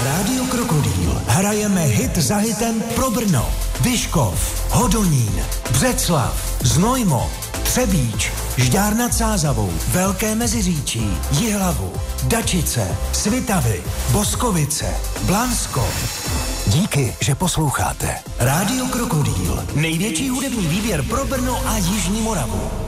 Rádio Krokodýl. Hrajeme hit za hitem pro Brno, Vyškov, Hodonín, Břeclav, Znojmo, Třebíč, Žďár nad Sázavou, Velké Meziříčí, Jihlavu, Dačice, Svitavy, Boskovice, Blansko. Díky, že posloucháte. Rádio Krokodýl. Největší hudební výběr pro Brno a Jižní Moravu.